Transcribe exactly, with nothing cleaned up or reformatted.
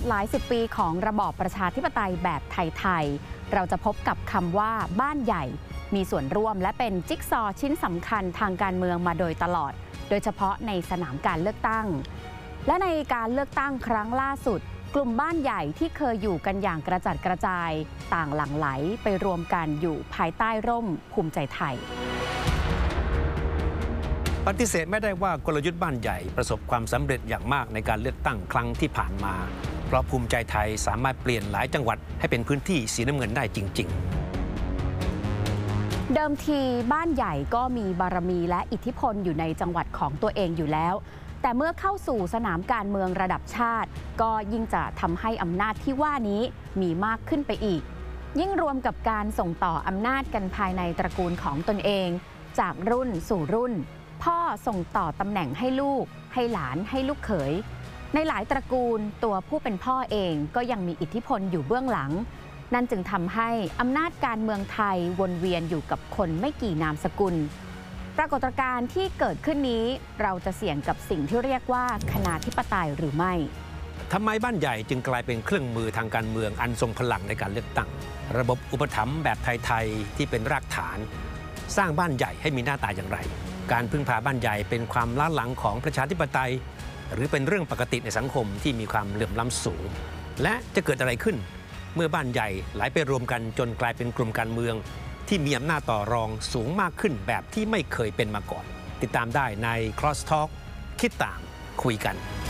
หลายสิบปีของระบอบประชาธิปไตยแบบไทยๆเราจะพบกับคำว่าบ้านใหญ่มีส่วนร่วมและเป็นจิ๊กซอว์ชิ้นสำคัญทางการเมืองมาโดยตลอดโดยเฉพาะในสนามการเลือกตั้งและในการเลือกตั้งครั้งล่าสุดกลุ่มบ้านใหญ่ที่เคยอยู่กันอย่างกระจัดกระจายต่างหลั่งไหลไปรวมกันอยู่ภายใต้ร่มภูมิใจไทยปฏิเสธไม่ได้ว่ากลยุทธ์บ้านใหญ่ประสบความสำเร็จอย่างมากในการเลือกตั้งครั้งที่ผ่านมาเพราะภูมิใจไทยสามารถเปลี่ยนหลายจังหวัดให้เป็นพื้นที่สีน้ำเงินได้จริงๆเดิมทีบ้านใหญ่ก็มีบารมีและอิทธิพลอยู่ในจังหวัดของตัวเองอยู่แล้วแต่เมื่อเข้าสู่สนามการเมืองระดับชาติก็ยิ่งจะทำให้อำนาจที่ว่านี้มีมากขึ้นไปอีกยิ่งรวมกับการส่งต่ออำนาจกันภายในตระกูลของตนเองจากรุ่นสู่รุ่นพ่อส่งต่อตำแหน่งให้ลูกให้หลานให้ลูกเขยในหลายตระกูลตัวผู้เป็นพ่อเองก็ยังมีอิทธิพลอยู่เบื้องหลังนั่นจึงทำให้อำนาจการเมืองไทยวนเวียนอยู่กับคนไม่กี่นามสกุลปรากฏการณ์ที่เกิดขึ้นนี้เราจะเสี่ยงกับสิ่งที่เรียกว่าคณาธิปไตยหรือไม่ทำไมบ้านใหญ่จึงกลายเป็นเครื่องมือทางการเมืองอันทรงพลังในการเลือกตั้งระบบอุปถัมภ์แบบไทยๆที่เป็นรากฐานสร้างบ้านใหญ่ให้มีหน้าตาอย่างไรการพึ่งพาบ้านใหญ่เป็นความล้าหลังของประชาธิปไตยหรือเป็นเรื่องปกติในสังคมที่มีความเหลื่อมล้ำสูงและจะเกิดอะไรขึ้นเมื่อบ้านใหญ่ไหลไปรวมกันจนกลายเป็นกลุ่มการเมืองที่มีอำนาจต่อรองสูงมากขึ้นแบบที่ไม่เคยเป็นมาก่อนติดตามได้ใน Cross Talk คิดต่างคุยกัน